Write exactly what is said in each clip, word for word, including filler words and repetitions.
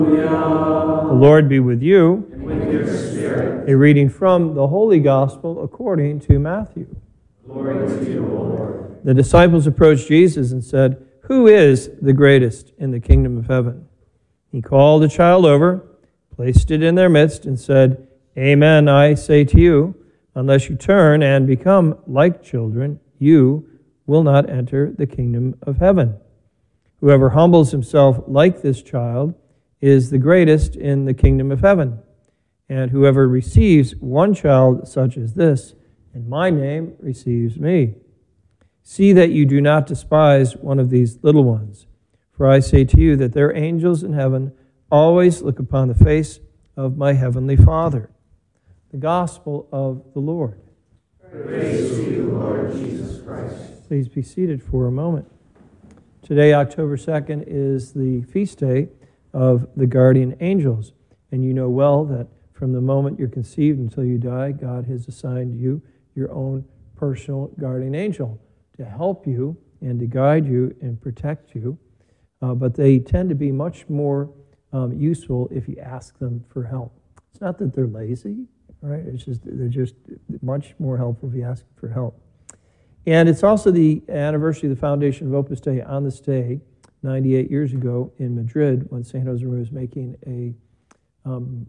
The Lord be with you. And with your spirit. A reading from the Holy Gospel according to Matthew. Glory to you, O Lord. The disciples approached Jesus and said, "Who is the greatest in the kingdom of heaven?" He called a child over, placed it in their midst, and said, "Amen, I say to you, unless you turn and become like children, you will not enter the kingdom of heaven. Whoever humbles himself like this child is the greatest in the kingdom of heaven. And whoever receives one child such as this in my name receives me. See that you do not despise one of these little ones. For I say to you that their angels in heaven always look upon the face of my heavenly Father." The Gospel of the Lord. Praise to you, Lord Jesus Christ. Please be seated for a moment. Today, October second, is the feast day of the guardian angels. And you know well that from the moment you're conceived until you die, God has assigned you your own personal guardian angel to help you and to guide you and protect you. Uh, but they tend to be much more um, useful if you ask them for help. It's not that they're lazy, right? It's just they're just much more helpful if you ask them for help. And it's also the anniversary of the foundation of Opus Dei on this day, ninety-eight years ago in Madrid, when Saint Josemaria was making a um,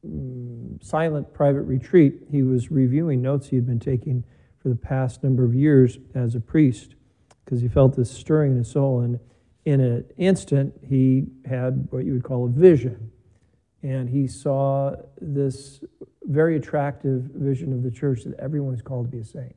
silent private retreat. He was reviewing notes he had been taking for the past number of years as a priest, because he felt this stirring in his soul. And in an instant, he had what you would call a vision. And he saw this very attractive vision of the church that everyone is called to be a saint.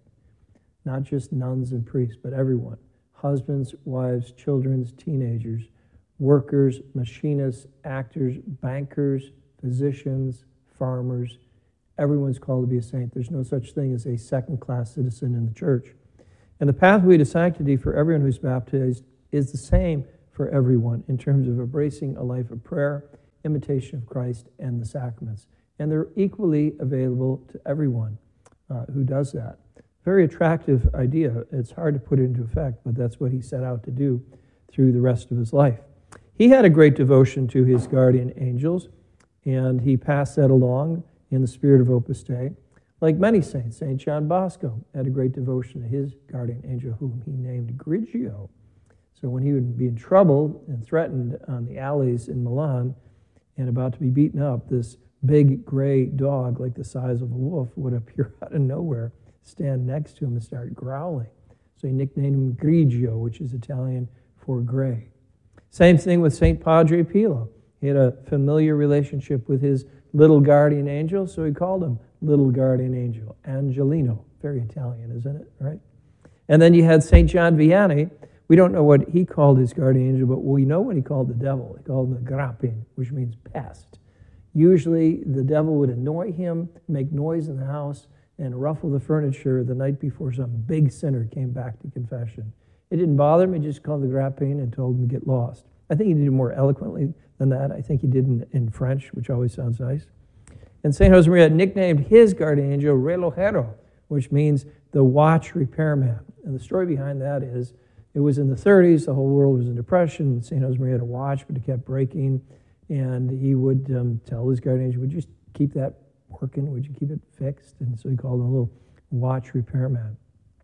Not just nuns and priests, but everyone. Husbands, wives, children, teenagers, workers, machinists, actors, bankers, physicians, farmers. Everyone's called to be a saint. There's no such thing as a second-class citizen in the church. And the pathway to sanctity for everyone who's baptized is the same for everyone in terms of embracing a life of prayer, imitation of Christ, and the sacraments. And they're equally available to everyone uh, who does that. Very attractive idea. It's hard to put it into effect, but that's what he set out to do through the rest of his life. He had a great devotion to his guardian angels, and he passed that along in the spirit of Opus Dei. Like many saints, Saint John Bosco had a great devotion to his guardian angel, whom he named Grigio. So when he would be in trouble and threatened on the alleys in Milan and about to be beaten up, this big gray dog, like the size of a wolf, would appear out of nowhere, stand next to him and start growling. So he nicknamed him Grigio, which is Italian for gray. Same thing with Saint Padre Pio. He had a familiar relationship with his little guardian angel, so he called him Little Guardian Angel, Angelino. Very Italian, isn't it, right? And then you had Saint John Vianney. We don't know what he called his guardian angel, but we know what he called the devil. He called him the Grappin, which means pest. Usually the devil would annoy him, make noise in the house, and ruffle the furniture the night before some big sinner came back to confession. It didn't bother him. He just called the Grappin and told him to get lost. I think he did it more eloquently than that. I think he did in, in French, which always sounds nice. And Saint Josemaria nicknamed his guardian angel Relojero, which means the watch repairman. And the story behind that is, it was in the thirties, the whole world was in depression. Saint Josemaria had a watch, but it kept breaking. And he would um, tell his guardian angel, would you just keep that working? Would you keep it fixed? And so he called him a little watch repairman.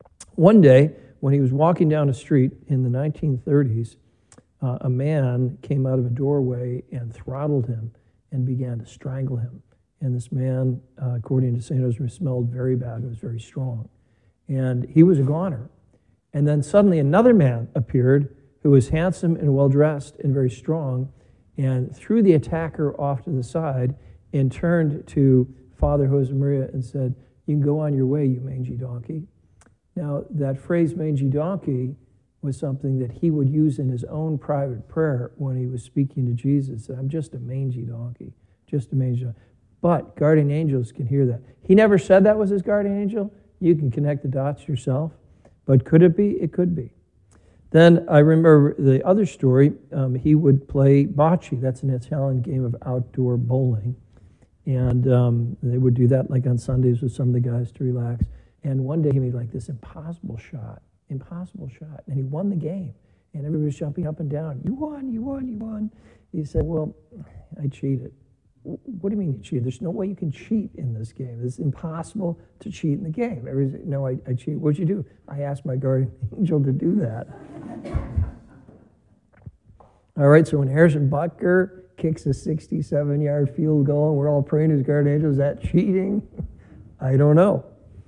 One day, when he was walking down a street in the nineteen thirties, uh, a man came out of a doorway and throttled him and began to strangle him. And this man, uh, according to Saint Josemaria, smelled very bad. It was very strong. And he was a goner. And then suddenly another man appeared who was handsome and well-dressed and very strong, and threw the attacker off to the side and turned to Father Josemaria and said, "You can go on your way, you mangy donkey." Now, that phrase, mangy donkey, was something that he would use in his own private prayer when he was speaking to Jesus. "I'm just a mangy donkey, just a mangy donkey." But guardian angels can hear that. He never said that was his guardian angel. You can connect the dots yourself. But could it be? It could be. Then I remember the other story. Um, he would play bocce. That's an Italian game of outdoor bowling. And um, they would do that like on Sundays with some of the guys to relax. And one day he made like this impossible shot, impossible shot. And he won the game. And everybody was jumping up and down. You won, you won, you won. He said, well, I cheated. What do you mean you cheated? There's no way you can cheat in this game. It's impossible to cheat in the game. Everybody's, no, I, I cheated. What'd you do? I asked my guardian angel to do that. All right, so when Harrison Butker kicks a sixty-seven-yard field goal and we're all praying to his guardian angel, is that cheating? I don't know.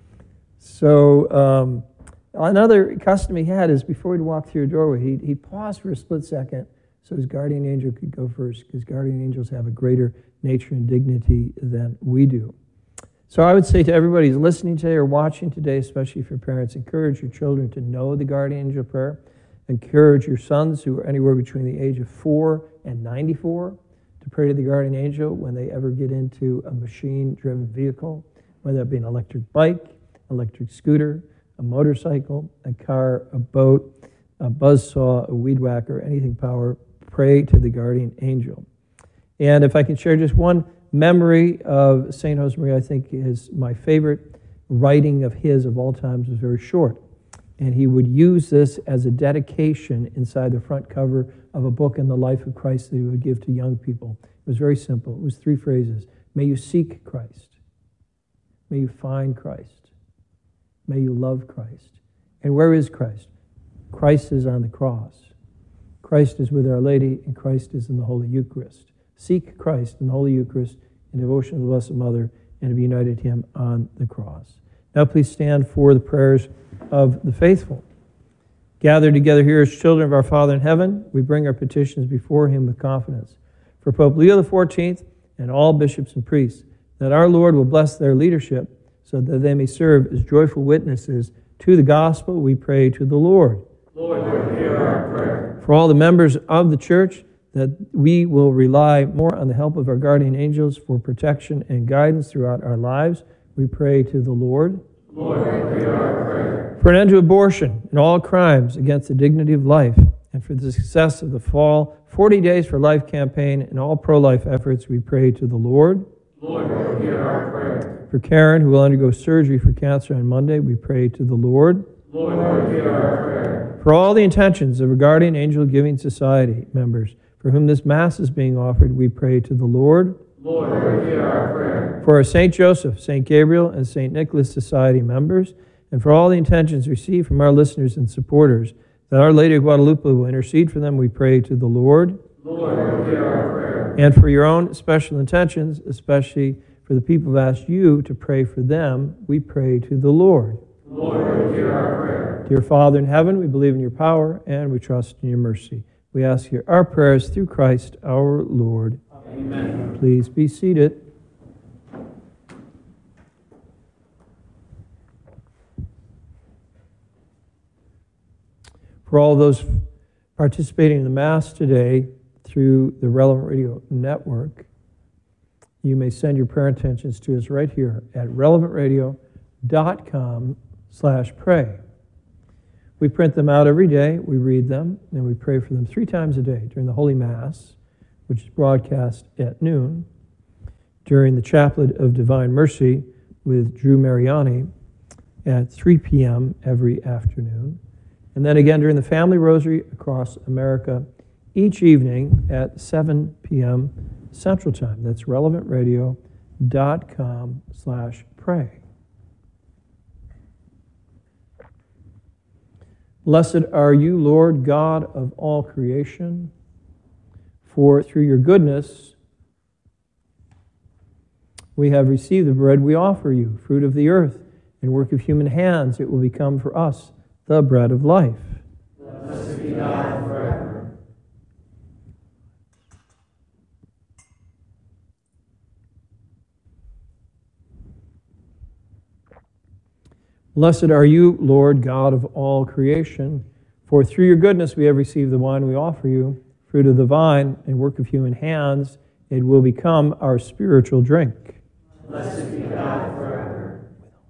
So um, another custom he had is before he'd walk through a doorway, he'd, he'd pause for a split second so his guardian angel could go first, because guardian angels have a greater nature and dignity than we do. So I would say to everybody who's listening today or watching today, especially for parents, encourage your children to know the guardian angel prayer. Encourage your sons who are anywhere between the age of four and ninety-four to pray to the guardian angel when they ever get into a machine-driven vehicle, whether that be an electric bike, electric scooter, a motorcycle, a car, a boat, a buzzsaw, a weed whacker, anything power. Pray to the guardian angel. And if I can share just one memory of Saint Josemaria, I think is my favorite writing of his of all times was very short. And he would use this as a dedication inside the front cover of a book in the life of Christ that he would give to young people. It was very simple. It was three phrases. May you seek Christ. May you find Christ. May you love Christ. And where is Christ? Christ is on the cross. Christ is with Our Lady, and Christ is in the Holy Eucharist. Seek Christ in the Holy Eucharist in devotion to the Blessed Mother and to be united to Him on the cross. Now please stand for the prayers of the faithful. Gathered together here as children of our Father in heaven, we bring our petitions before Him with confidence. For Pope Leo the fourteenth and all bishops and priests, that our Lord will bless their leadership so that they may serve as joyful witnesses to the gospel, we pray to the Lord. Lord, hear our prayer. For all the members of the church, that we will rely more on the help of our guardian angels for protection and guidance throughout our lives, we pray to the Lord. Lord, hear our prayer. For an end to abortion and all crimes against the dignity of life, and for the success of the fall forty Days for Life campaign and all pro-life efforts, we pray to the Lord. Lord, hear our prayer. For Karen, who will undergo surgery for cancer on Monday, we pray to the Lord. Lord, hear our prayer. For all the intentions of our Guardian Angel Giving Society members, for whom this Mass is being offered, we pray to the Lord. Lord, hear our prayer. For our Saint Joseph, Saint Gabriel, and Saint Nicholas Society members, and for all the intentions received from our listeners and supporters, that Our Lady of Guadalupe will intercede for them, we pray to the Lord. Lord, hear our prayer. And for your own special intentions, especially for the people who have asked you to pray for them, we pray to the Lord. Lord, hear our prayer. Dear Father in heaven, we believe in your power and we trust in your mercy. We ask here our prayers through Christ our Lord. Amen. Please be seated. For all those participating in the Mass today through the Relevant Radio Network, you may send your prayer intentions to us right here at relevant radio dot com slash pray. We print them out every day, we read them, and we pray for them three times a day during the Holy Mass, which is broadcast at noon, during the Chaplet of Divine Mercy with Drew Mariani at three p.m. every afternoon, and then again during the Family Rosary across America each evening at seven p.m. Central Time. That's relevant radio dot com slash pray. Blessed are you, Lord God of all creation, for through your goodness we have received the bread we offer you, fruit of the earth and work of human hands. It will become for us the bread of life. Blessed be God forever. Blessed are you, Lord God of all creation, for through your goodness we have received the wine we offer you, fruit of the vine and work of human hands. It will become our spiritual drink. Blessed be God forever.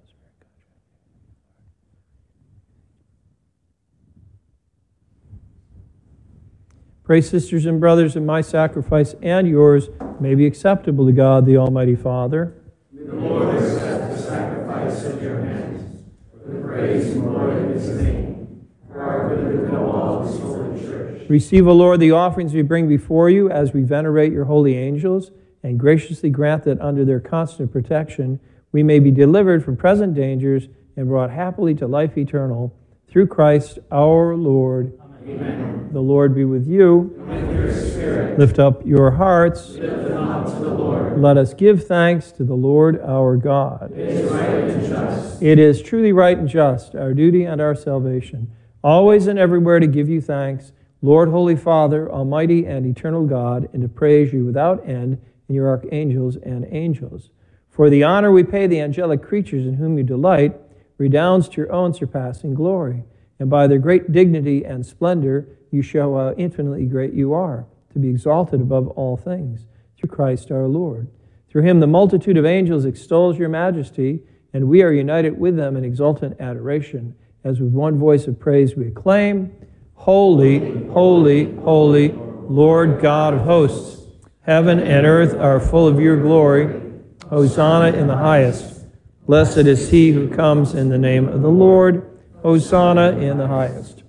Pray, sisters and brothers, that my sacrifice and yours may be acceptable to God, the Almighty Father. The Lord accept the sacrifice of your hands, for the praise and glory of his name, for our good and the all of his holy church. Receive, O Lord, the offerings we bring before you as we venerate your holy angels, and graciously grant that under their constant protection we may be delivered from present dangers and brought happily to life eternal, through Christ our Lord. Amen. The Lord be with you. And with your spirit. Lift up your hearts. Lift them up to the Lord. Let us give thanks to the Lord our God. It is right and just. It is truly right and just, our duty and our salvation, always and everywhere to give you thanks, Lord, Holy Father, Almighty and eternal God, and to praise you without end in your archangels and angels. For the honor we pay the angelic creatures in whom you delight redounds to your own surpassing glory, and by their great dignity and splendor you show how infinitely great you are, to be exalted above all things, through Christ our Lord. Through him the multitude of angels extols your majesty, and we are united with them in exultant adoration, as with one voice of praise we acclaim, Holy, holy, holy, Lord God of hosts, heaven and earth are full of your glory. Hosanna in the highest. Blessed is he who comes in the name of the Lord. Hosanna in the highest.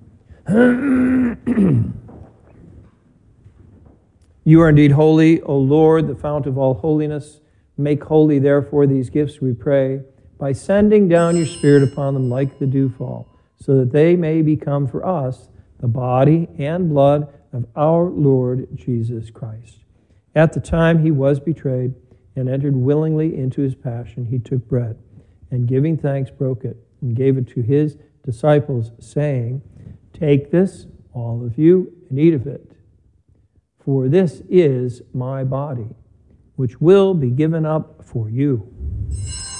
You are indeed holy, O Lord, the fount of all holiness. Make holy, therefore, these gifts, we pray, by sending down your Spirit upon them like the dewfall, so that they may become for us the body and blood of our Lord Jesus Christ. At the time he was betrayed and entered willingly into his passion, he took bread, and giving thanks, broke it, and gave it to his disciples, saying, Take this, all of you, and eat of it. For this is my body, which will be given up for you.